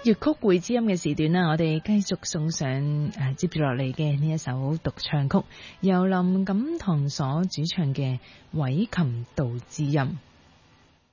粵曲會知音嘅時段啦，我哋繼續送上接住落嚟嘅呢一首獨唱曲，由林錦棠所主唱嘅《卉琴道知音》。